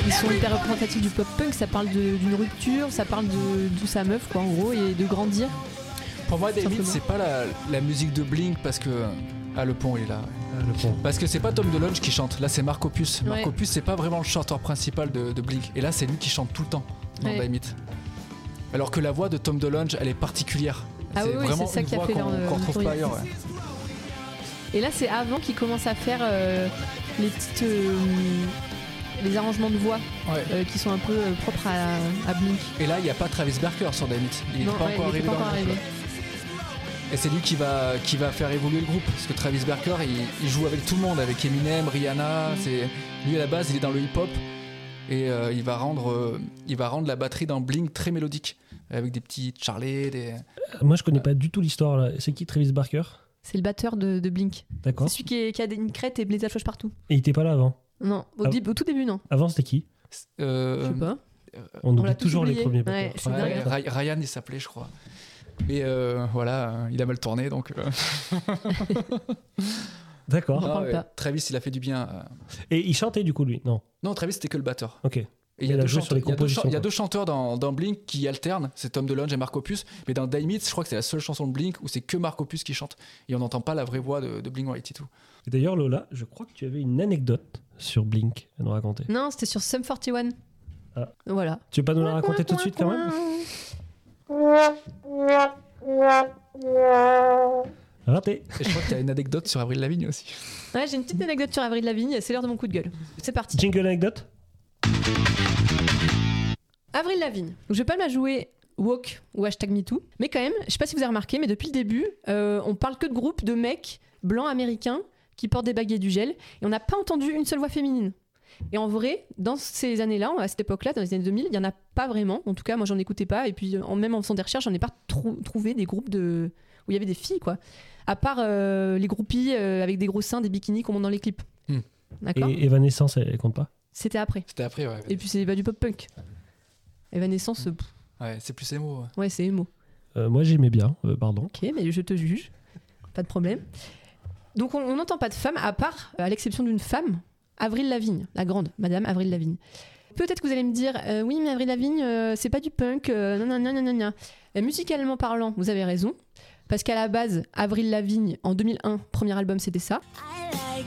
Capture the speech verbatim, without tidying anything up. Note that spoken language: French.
ils sont hyper représentatifs du pop-punk. Ça parle de, d'une rupture, ça parle de, de sa meuf, quoi, en gros, et de grandir. Pour moi, David, c'est pas la, la musique de Blink parce que. Ah, le pont, il est là. Ouais. Ah, le pont. Parce que c'est pas Tom DeLonge qui chante. Là, c'est Mark Hoppus. Mark Ouais. Hoppus, c'est pas vraiment le chanteur principal de, de Blink. Et là, c'est lui qui chante tout le temps dans Ouais. Dynamite. Alors que la voix de Tom DeLonge, elle est particulière. Ah c'est oui, oui, vraiment c'est ça une qui a voix fait qu'on, leur qu'on retrouve pas ailleurs. Ouais. Et là, c'est avant qu'ils commencent à faire euh, les petites. Euh, les arrangements de voix Ouais. euh, qui sont un peu euh, propres à, à Blink. Et là, il n'y a pas Travis Barker sur Dynamite. Il n'est Non, pas ouais, encore il était arrivé pas dans encore le groupe. arrivé. là. Et c'est lui qui va, qui va faire évoluer le groupe. Parce que Travis Barker, il, il joue avec tout le monde, avec Eminem, Rihanna. Mm. C'est, lui, à la base, il est dans le hip-hop. Et euh, il, va rendre, euh, il va rendre la batterie dans Blink très mélodique. Avec des petits charlets, des... Moi, je connais pas du tout l'histoire. Là. C'est qui Travis Barker? C'est le batteur de, de Blink. D'accord. C'est celui qui, est- qui a des- une crête et des tatouages partout. Et il était pas là avant. Non, au, Ah. dé- au tout début, non. Avant, c'était qui? Euh, Je sais pas. On, On oublie l'a tous toujours les oublié. premiers. Ouais, batteurs. c'est ouais, dingue. Ry- Ryan, il s'appelait, je crois. Mais euh, voilà, euh, il a mal tourné, donc... euh, D'accord. On en ah, parle ouais. pas. Travis, il a fait du bien. euh. Et il chantait du coup, lui? Non. Non, Travis, c'était que le batteur. Ok. Et il y, a Il a deux joué chante- sur les il y a deux compositions, chan- il y a quoi. deux chanteurs dans, dans Blink qui alternent, c'est Tom DeLonge et Mark Hoppus, mais dans Dynamite, je crois que c'est la seule chanson de Blink où c'est que Mark Hoppus qui chante, et on n'entend pas la vraie voix de, de Blink cent quatre-vingt-douze. Et d'ailleurs, Lola, je crois que tu avais une anecdote sur Blink à nous raconter. Non, c'était sur Sum quarante et un. Ah. Voilà. Tu veux pas nous la raconter tout de suite quand même? Raté. Et je crois que tu as une anecdote sur Avril Lavigne aussi. Ouais, j'ai une petite anecdote sur Avril Lavigne, c'est l'heure de mon coup de gueule. C'est parti. Jingle anecdote? Avril Lavigne. Donc, je vais pas me la jouer woke ou hashtag MeToo, mais quand même, je sais pas si vous avez remarqué, mais depuis le début, euh, on parle que de groupes de mecs blancs américains qui portent des baguettes et du gel, et on n'a pas entendu une seule voix féminine. Et en vrai, dans ces années-là, à cette époque-là, dans les années deux mille, il n'y en a pas vraiment. En tout cas, moi, j'en écoutais pas. Et puis, en, même en faisant des recherches, j'en ai pas trou- trouvé des groupes de... où il y avait des filles, quoi. À part euh, les groupies euh, avec des gros seins, des bikinis qu'on monte dans les clips. Hmm. D'accord. Et Evanescence, elle, elle compte pas? C'était après. C'était après, ouais. Et puis, c'est bah, du pop-punk. Evanescence, euh, pff, Ouais, c'est plus émo. Ouais. ouais, c'est émo. Euh, moi, j'aimais bien, euh, pardon. Ok, mais je te juge. Pas de problème. Donc, on n'entend pas de femme, à part, à l'exception d'une femme, Avril Lavigne, la grande, Madame Avril Lavigne. Peut-être que vous allez me dire, euh, oui, mais Avril Lavigne, euh, c'est pas du punk, euh, nanana, nanana. Euh, musicalement parlant, vous avez raison, parce qu'à la base, Avril Lavigne, en deux mille un, premier album, c'était ça. I like